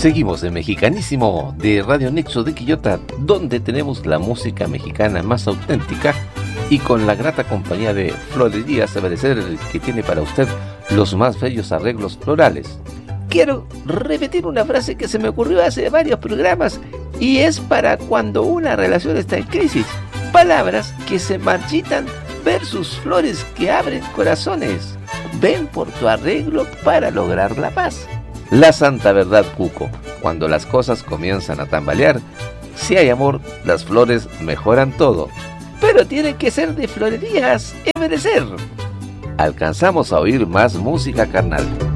Seguimos en Mexicanísimo de Radio Nexo de Quillota, donde tenemos la música mexicana más auténtica y con la grata compañía de Florerías Ebenezer, que tiene para usted los más bellos arreglos florales. Quiero repetir una frase que se me ocurrió hace varios programas y es para cuando una relación está en crisis. Palabras que se marchitan versus flores que abren corazones. Ven por tu arreglo para lograr la paz. La santa verdad, Cuco, cuando las cosas comienzan a tambalear, si hay amor, las flores mejoran todo. Pero tienen que ser de Florerías Ebenezer. Alcanzamos a oír más música carnal.